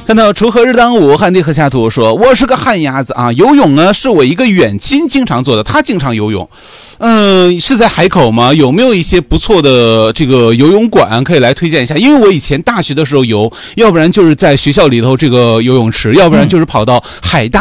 看到锄禾日当午，旱地禾下土说，我是个旱鸭子啊，游泳呢是我一个远亲经常做的，他经常游泳。是在海口吗？有没有一些不错的这个游泳馆可以来推荐一下？因为我以前大学的时候游，要不然就是在学校里头这个游泳池，要不然就是跑到海大